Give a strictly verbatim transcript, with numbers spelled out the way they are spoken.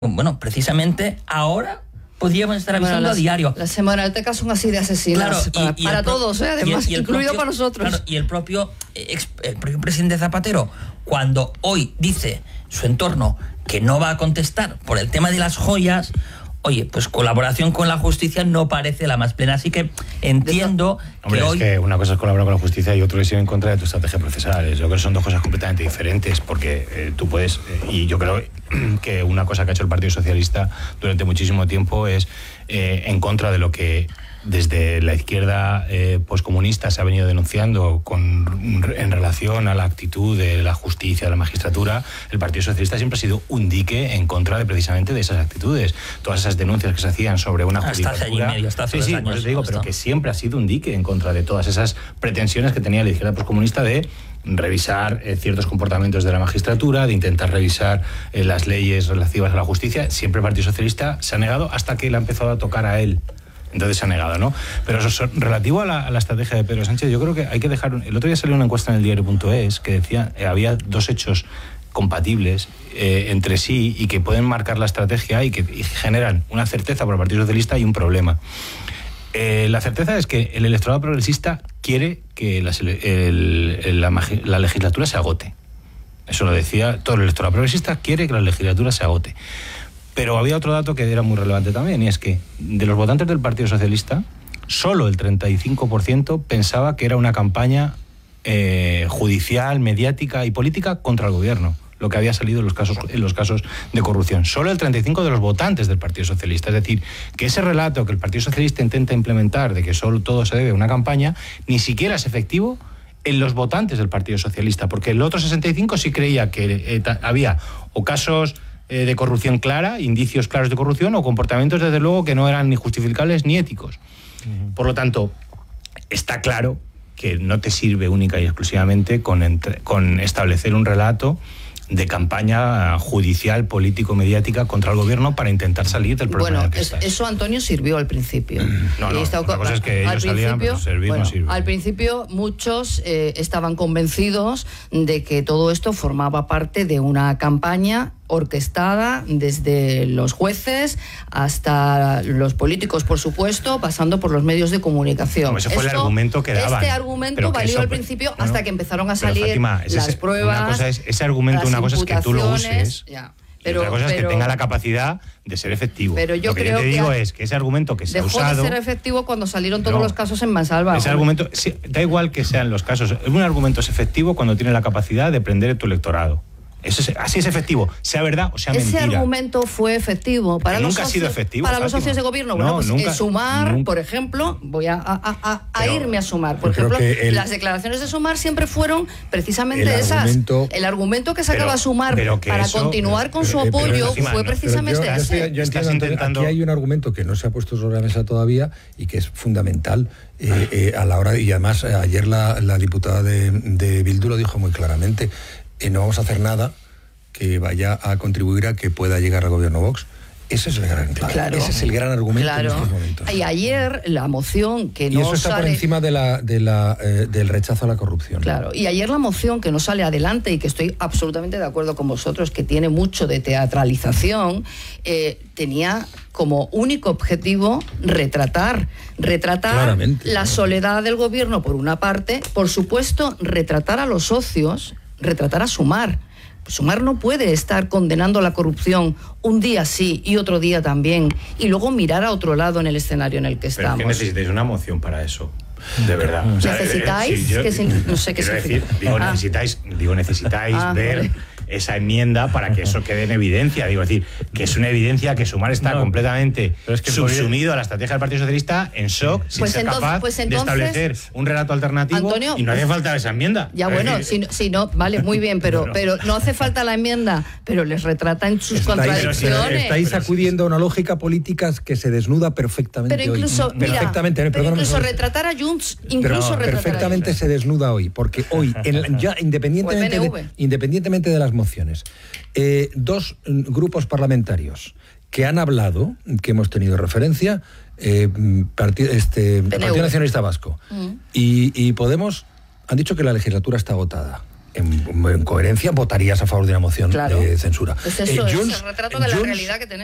Bueno, precisamente ahora podríamos estar avisando bueno, las, a diario. Las hemerotecas son así de asesinas, claro, y, para, y para pro, todos, ¿eh? además, y el, y el incluido propio, para nosotros. Claro, y el propio, ex, el propio presidente Zapatero, cuando hoy dice su entorno que no va a contestar por el tema de las joyas, oye, pues colaboración con la justicia no parece la más plena. Así que entiendo Hombre, que es hoy... que una cosa es colaborar con la justicia y otro es ir en contra de tu estrategia procesal. Yo creo que son dos cosas completamente diferentes, porque eh, tú puedes... Eh, y yo creo que una cosa que ha hecho el Partido Socialista durante muchísimo tiempo es eh, en contra de lo que desde la izquierda eh, poscomunista se ha venido denunciando con, en relación a la actitud de la justicia, de la magistratura. El Partido Socialista siempre ha sido un dique en contra de precisamente de esas actitudes. Todas esas denuncias que se hacían sobre una judicatura... Hasta hace año y medio, hasta hace sí, sí, años, por eso te digo, esto. pero que siempre ha sido un dique en contra de todas esas pretensiones que tenía la izquierda poscomunista de revisar eh, ciertos comportamientos de la magistratura, de intentar revisar eh, las leyes relativas a la justicia. Siempre el Partido Socialista se ha negado hasta que le ha empezado a tocar a él. Entonces se ha negado, ¿no? Pero eso, relativo a la, a la estrategia de Pedro Sánchez, yo creo que hay que dejar... El otro día salió una encuesta en el diario punto es que decía que eh, había dos hechos compatibles eh, entre sí y que pueden marcar la estrategia y que y generan una certeza para el Partido Socialista y un problema. Eh, la certeza es que el electorado progresista quiere que la, el, el, la, la legislatura se agote. Eso lo decía todo el electorado progresista, quiere que la legislatura se agote. Pero había otro dato que era muy relevante también, y es que de los votantes del Partido Socialista, solo el treinta y cinco por ciento pensaba que era una campaña eh, judicial, mediática y política contra el gobierno, lo que había salido en los casos, en los casos de corrupción. Solo el treinta y cinco por ciento de los votantes del Partido Socialista. Es decir, que ese relato que el Partido Socialista intenta implementar de que solo todo se debe a una campaña, ni siquiera es efectivo en los votantes del Partido Socialista, porque el otro sesenta y cinco por ciento sí creía que eh, había o casos eh, de corrupción clara, indicios claros de corrupción, o comportamientos, desde luego, que no eran ni justificables ni éticos. Uh-huh. Por lo tanto, está claro que no te sirve única y exclusivamente con, entre, con establecer un relato de campaña judicial, político-mediática contra el gobierno para intentar salir del problema bueno, en el que es, estás. Eso, Antonio, sirvió al principio. No, no, esta cosa es que ellos salían, pero servir bueno, no sirve. Al principio muchos eh, estaban convencidos de que todo esto formaba parte de una campaña orquestada desde los jueces hasta los políticos, por supuesto, pasando por los medios de comunicación. No, ese fue Esto, el argumento que daban. Este argumento valió eso, al principio no, hasta que empezaron a salir Fátima, las es, pruebas. Una cosa es ese argumento, una cosa es que tú lo uses. Ya. Pero, y otra cosa pero, es que tenga la capacidad de ser efectivo. Pero yo lo que creo yo te digo que es que ese argumento que se ha dejó usado... de ser efectivo cuando salieron todos no, los casos en Mansalva. Ese argumento, sí, da igual que sean los casos, un argumento es efectivo cuando tiene la capacidad de prender tu electorado. Eso es, así es efectivo, sea verdad o sea Ese mentira. Ese argumento fue efectivo para que los nunca socios, ha sido efectivo, para Fátima. los socios de gobierno. Bueno, no, pues nunca, eh, sumar, nunca. por ejemplo, voy a, a, a, a Pero, irme a sumar. Por ejemplo, el, las declaraciones de Sumar siempre fueron precisamente el esas. Argumento, el argumento que sacaba pero, Sumar pero para eso, continuar con pero, su apoyo pero, fue no, precisamente yo, yo ese. estoy, yo Estás entiendo, intentando... Aquí hay un argumento que no se ha puesto sobre la mesa todavía y que es fundamental eh, eh, a la hora, y además eh, ayer la, la diputada de, de Bildu lo dijo muy claramente, eh, no vamos a hacer nada que vaya a contribuir a que pueda llegar al gobierno Vox. Ese es el gran, claro, ese es el gran argumento claro. en estos momentos. Y ayer la moción que no y eso está sale... por encima de la, de la, eh, del rechazo a la corrupción. Claro, y ayer la moción que no sale adelante y que estoy absolutamente de acuerdo con vosotros, que tiene mucho de teatralización, eh, tenía como único objetivo retratar, retratar Claramente, la claramente. soledad del gobierno por una parte, por supuesto retratar a los socios, retratar a Sumar. Sumar no puede estar condenando la corrupción un día sí y otro día también y luego mirar a otro lado en el escenario en el que estamos. Pero es que necesitáis una moción para eso. De verdad. O sea, ¿Necesitáis? Eh, sí, yo, que se, no sé qué decir, digo, ah. necesitáis, digo, necesitáis ah, ver vale. esa enmienda para que eso quede en evidencia. Digo, es decir, que es una evidencia que Sumar está no, completamente es que subsumido a la estrategia del Partido Socialista, en shock, sin pues ser entonces, capaz pues entonces, de establecer un relato alternativo, Antonio, y no hace falta esa enmienda. Ya bueno, decir, si, si no, vale, muy bien, pero, no. pero no hace falta la enmienda, pero les retrata en sus estáis, contradicciones. Estáis acudiendo a una lógica política que se desnuda perfectamente pero incluso, hoy. Mira, perfectamente, pero incluso retratar a Junts, incluso pero retratar perfectamente a se desnuda hoy, porque hoy, en, ya independientemente de, independientemente de las mociones, eh, dos grupos parlamentarios que han hablado, que hemos tenido referencia, eh, parti, este, Partido Nacionalista Vasco mm. y, y Podemos han dicho que la legislatura está agotada. en, en coherencia votarías a favor de una moción Claro. de censura. Pues eso Eh, es Junts- el retrato de la Junts- realidad que tenemos.